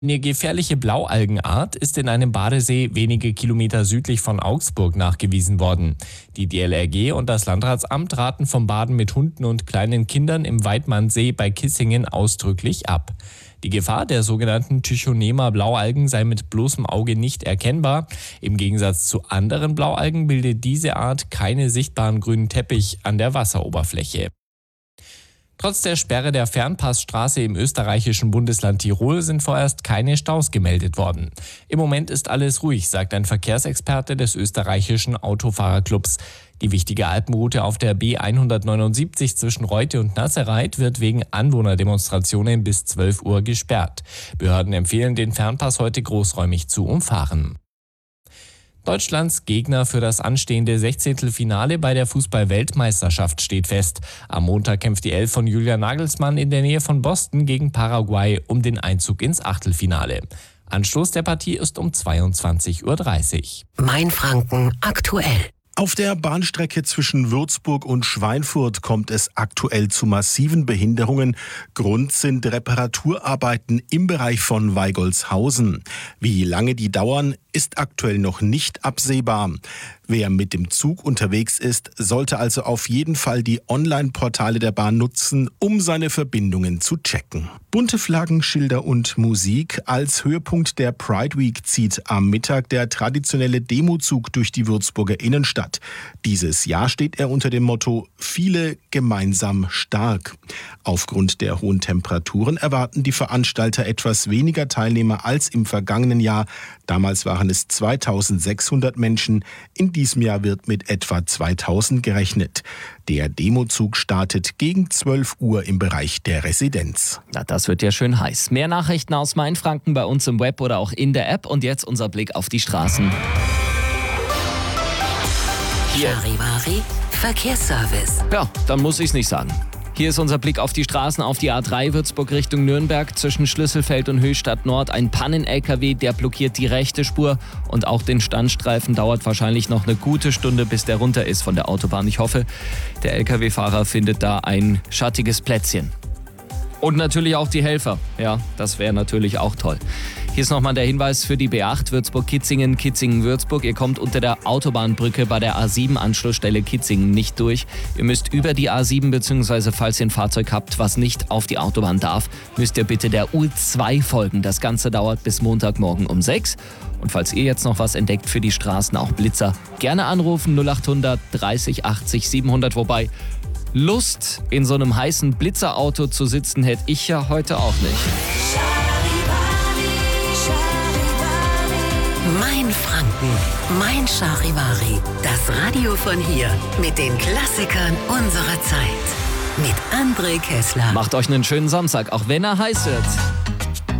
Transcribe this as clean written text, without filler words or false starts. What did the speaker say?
Eine gefährliche Blaualgenart ist in einem Badesee wenige Kilometer südlich von Augsburg nachgewiesen worden. Die DLRG und das Landratsamt raten vom Baden mit Hunden und kleinen Kindern im Weidmannsee bei Kissingen ausdrücklich ab. Die Gefahr der sogenannten Tychonema-Blaualgen sei mit bloßem Auge nicht erkennbar. Im Gegensatz zu anderen Blaualgen bildet diese Art keine sichtbaren grünen Teppich an der Wasseroberfläche. Trotz der Sperre der Fernpassstraße im österreichischen Bundesland Tirol sind vorerst keine Staus gemeldet worden. Im Moment ist alles ruhig, sagt ein Verkehrsexperte des österreichischen Autofahrerclubs. Die wichtige Alpenroute auf der B179 zwischen Reute und Nassereit wird wegen Anwohnerdemonstrationen bis 12 Uhr gesperrt. Behörden empfehlen, den Fernpass heute großräumig zu umfahren. Deutschlands Gegner für das anstehende 16. Finale bei der Fußball-Weltmeisterschaft steht fest. Am Montag kämpft die Elf von Julian Nagelsmann in der Nähe von Boston gegen Paraguay um den Einzug ins Achtelfinale. Anstoß der Partie ist um 22:30 Uhr. Mainfranken aktuell. Auf der Bahnstrecke zwischen Würzburg und Schweinfurt kommt es aktuell zu massiven Behinderungen. Grund sind Reparaturarbeiten im Bereich von Weigolshausen. Wie lange die dauern, ist aktuell noch nicht absehbar. Wer mit dem Zug unterwegs ist, sollte also auf jeden Fall die Online-Portale der Bahn nutzen, um seine Verbindungen zu checken. Bunte Flaggen, Schilder und Musik. Als Höhepunkt der Pride Week zieht am Mittag der traditionelle Demozug durch die Würzburger Innenstadt. Dieses Jahr steht er unter dem Motto „Viele gemeinsam stark". Aufgrund der hohen Temperaturen erwarten die Veranstalter etwas weniger Teilnehmer als im vergangenen Jahr. Damals waren es 2600 Menschen. In diesem Jahr wird mit etwa 2000 gerechnet. Der Demozug startet gegen 12 Uhr im Bereich der Residenz. Na, das wird ja schön heiß. Mehr Nachrichten aus Mainfranken bei uns im Web oder auch in der App. Und jetzt unser Blick auf die Straßen. Charivari Verkehrsservice. Ja, dann muss ich's nicht sagen. Hier ist unser Blick auf die Straßen, auf die A3 Würzburg Richtung Nürnberg. Zwischen Schlüsselfeld und Höchstadt Nord ein Pannen-LKW, der blockiert die rechte Spur. Und auch den Standstreifen dauert wahrscheinlich noch eine gute Stunde, bis der runter ist von der Autobahn. Ich hoffe, der LKW-Fahrer findet da ein schattiges Plätzchen. Und natürlich auch die Helfer. Ja, das wäre natürlich auch toll. Hier ist nochmal der Hinweis für die B8 Würzburg-Kitzingen, Kitzingen-Würzburg. Ihr kommt unter der Autobahnbrücke bei der A7 Anschlussstelle Kitzingen nicht durch. Ihr müsst über die A7 bzw. falls ihr ein Fahrzeug habt, was nicht auf die Autobahn darf, müsst ihr bitte der U2 folgen. Das Ganze dauert bis Montagmorgen um 6. Und falls ihr jetzt noch was entdeckt für die Straßen, auch Blitzer, gerne anrufen 0800 30 80 700. Wobei Lust in so einem heißen Blitzerauto zu sitzen, hätte ich ja heute auch nicht. Mainfranken, Mein Charivari. Das Radio von hier mit den Klassikern unserer Zeit. Mit André Kessler. Macht euch einen schönen Samstag, auch wenn er heiß wird.